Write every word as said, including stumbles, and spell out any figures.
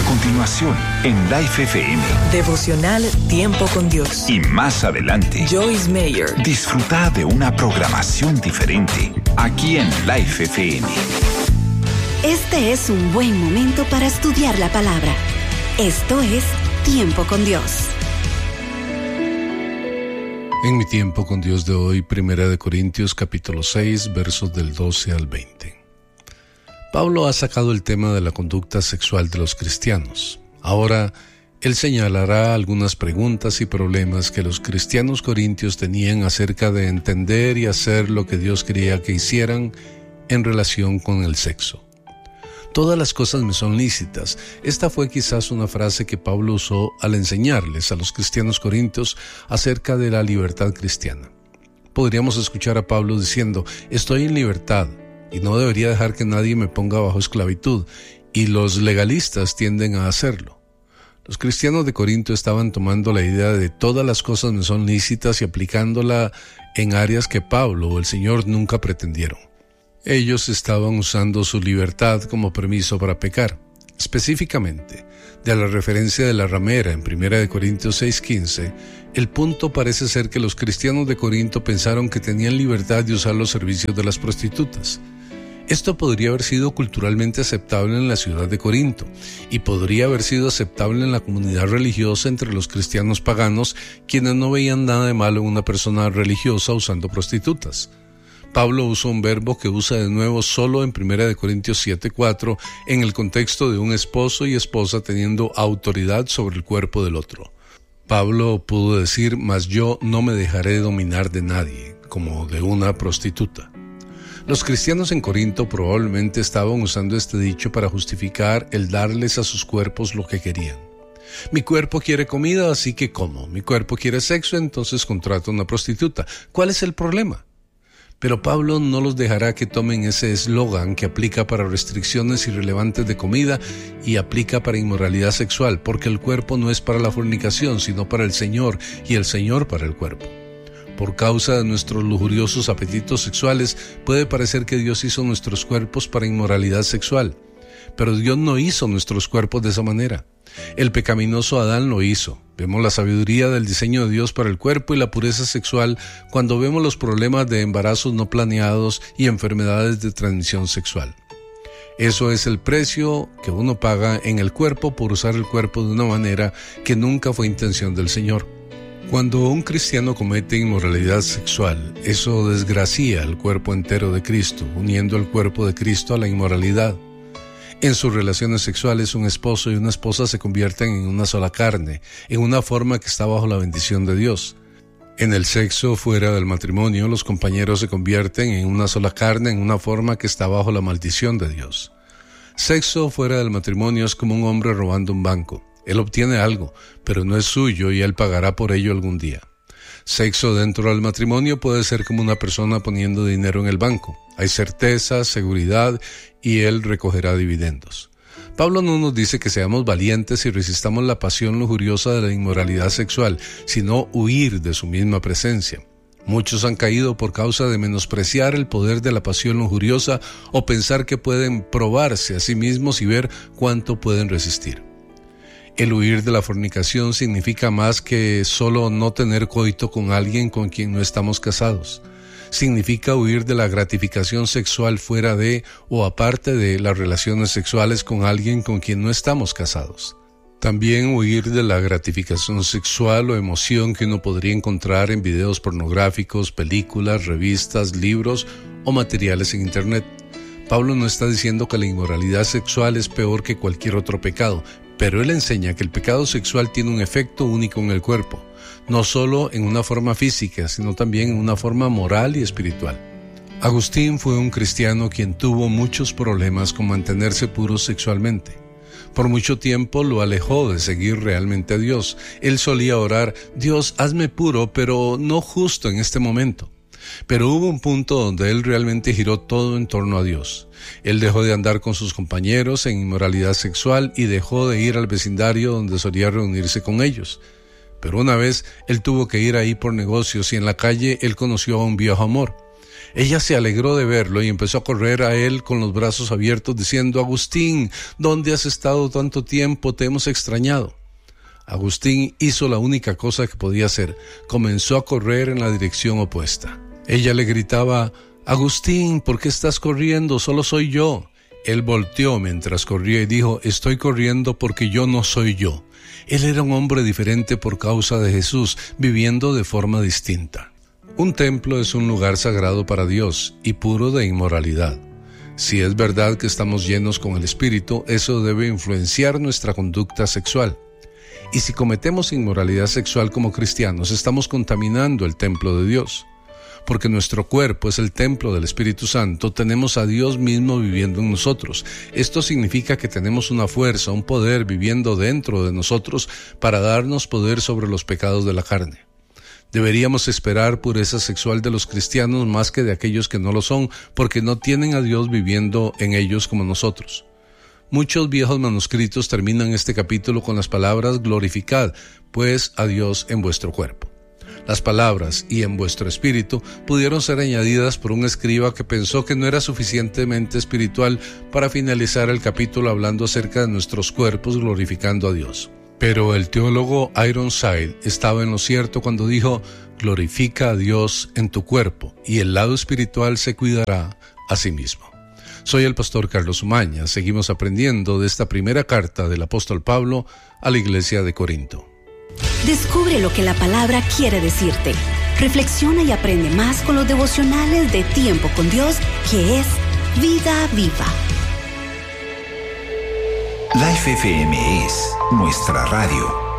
A continuación, en Life F M. Devocional Tiempo con Dios. Y más adelante, Joyce Meyer. Disfruta de una programación diferente aquí en Life F M. Este es un buen momento para estudiar la palabra. Esto es Tiempo con Dios. En mi tiempo con Dios de hoy, Primera de Corintios capítulo seis, versos del doce al veinte. Pablo ha sacado el tema de la conducta sexual de los cristianos. Ahora, él señalará algunas preguntas y problemas que los cristianos corintios tenían acerca de entender y hacer lo que Dios quería que hicieran en relación con el sexo. Todas las cosas me son lícitas. Esta fue quizás una frase que Pablo usó al enseñarles a los cristianos corintios acerca de la libertad cristiana. Podríamos escuchar a Pablo diciendo, estoy en libertad y no debería dejar que nadie me ponga bajo esclavitud, y los legalistas tienden a hacerlo. Los cristianos de Corinto estaban tomando la idea de todas las cosas me son lícitas y aplicándola en áreas que Pablo o el Señor nunca pretendieron. Ellos estaban usando su libertad como permiso para pecar. Específicamente, de la referencia de la ramera en Primera de Corintios seis quince, el punto parece ser que los cristianos de Corinto pensaron que tenían libertad de usar los servicios de las prostitutas. Esto podría haber sido culturalmente aceptable en la ciudad de Corinto y podría haber sido aceptable en la comunidad religiosa entre los cristianos paganos, quienes no veían nada de malo en una persona religiosa usando prostitutas. Pablo usa un verbo que usa de nuevo solo en Primera de Corintios siete cuatro en el contexto de un esposo y esposa teniendo autoridad sobre el cuerpo del otro. Pablo pudo decir, mas yo no me dejaré dominar de nadie, como de una prostituta. Los cristianos en Corinto probablemente estaban usando este dicho para justificar el darles a sus cuerpos lo que querían. Mi cuerpo quiere comida, así que como. Mi cuerpo quiere sexo, entonces contrato a una prostituta. ¿Cuál es el problema? Pero Pablo no los dejará que tomen ese eslogan que aplica para restricciones irrelevantes de comida y aplica para inmoralidad sexual, porque el cuerpo no es para la fornicación, sino para el Señor, y el Señor para el cuerpo. Por causa de nuestros lujuriosos apetitos sexuales, puede parecer que Dios hizo nuestros cuerpos para inmoralidad sexual, pero Dios no hizo nuestros cuerpos de esa manera. El pecaminoso Adán lo hizo. Vemos la sabiduría del diseño de Dios para el cuerpo y la pureza sexual cuando vemos los problemas de embarazos no planeados y enfermedades de transmisión sexual. Eso es el precio que uno paga en el cuerpo por usar el cuerpo de una manera que nunca fue intención del Señor. Cuando un cristiano comete inmoralidad sexual, eso desgracia el cuerpo entero de Cristo, uniendo el cuerpo de Cristo a la inmoralidad. En sus relaciones sexuales, un esposo y una esposa se convierten en una sola carne, en una forma que está bajo la bendición de Dios. En el sexo fuera del matrimonio, los compañeros se convierten en una sola carne, en una forma que está bajo la maldición de Dios. Sexo fuera del matrimonio es como un hombre robando un banco. Él obtiene algo, pero no es suyo y él pagará por ello algún día. Sexo dentro del matrimonio puede ser como una persona poniendo dinero en el banco. Hay certeza, seguridad y él recogerá dividendos. Pablo no nos dice que seamos valientes y resistamos la pasión lujuriosa de la inmoralidad sexual, sino huir de su misma presencia. Muchos han caído por causa de menospreciar el poder de la pasión lujuriosa o pensar que pueden probarse a sí mismos y ver cuánto pueden resistir. El huir de la fornicación significa más que solo no tener coito con alguien con quien no estamos casados. Significa huir de la gratificación sexual fuera de o aparte de las relaciones sexuales con alguien con quien no estamos casados. También huir de la gratificación sexual o emoción que uno podría encontrar en videos pornográficos, películas, revistas, libros o materiales en internet. Pablo no está diciendo que la inmoralidad sexual es peor que cualquier otro pecado, pero él enseña que el pecado sexual tiene un efecto único en el cuerpo, no solo en una forma física, sino también en una forma moral y espiritual. Agustín fue un cristiano quien tuvo muchos problemas con mantenerse puro sexualmente. Por mucho tiempo lo alejó de seguir realmente a Dios. Él solía orar, Dios, hazme puro, pero no justo en este momento. Pero hubo un punto donde él realmente giró todo en torno a Dios. Él dejó de andar con sus compañeros en inmoralidad sexual y dejó de ir al vecindario donde solía reunirse con ellos. Pero una vez él tuvo que ir ahí por negocios y en la calle él conoció a un viejo amor. Ella se alegró de verlo y empezó a correr a él con los brazos abiertos diciendo: Agustín, ¿dónde has estado tanto tiempo? Te hemos extrañado. Agustín hizo la única cosa que podía hacer: comenzó a correr en la dirección opuesta. Ella le gritaba: Agustín, ¿por qué estás corriendo? Solo soy yo. Él volteó mientras corría y dijo: estoy corriendo porque yo no soy yo. Él era un hombre diferente por causa de Jesús, viviendo de forma distinta. Un templo es un lugar sagrado para Dios y puro de inmoralidad. Si es verdad que estamos llenos con el Espíritu, eso debe influenciar nuestra conducta sexual. Y si cometemos inmoralidad sexual como cristianos, estamos contaminando el templo de Dios. Porque nuestro cuerpo es el templo del Espíritu Santo, tenemos a Dios mismo viviendo en nosotros. Esto significa que tenemos una fuerza, un poder viviendo dentro de nosotros para darnos poder sobre los pecados de la carne. Deberíamos esperar pureza sexual de los cristianos más que de aquellos que no lo son, porque no tienen a Dios viviendo en ellos como nosotros. Muchos viejos manuscritos terminan este capítulo con las palabras: glorificad, pues, a Dios en vuestro cuerpo. Las palabras "y en vuestro espíritu" pudieron ser añadidas por un escriba que pensó que no era suficientemente espiritual para finalizar el capítulo hablando acerca de nuestros cuerpos glorificando a Dios. Pero el teólogo Ironside estaba en lo cierto cuando dijo: glorifica a Dios en tu cuerpo y el lado espiritual se cuidará a sí mismo. Soy el pastor Carlos Umaña. Seguimos aprendiendo de esta primera carta del apóstol Pablo a la iglesia de Corinto. Descubre lo que la palabra quiere decirte. Reflexiona y aprende más con los devocionales de Tiempo con Dios, que es Vida Viva. Life F M es nuestra radio.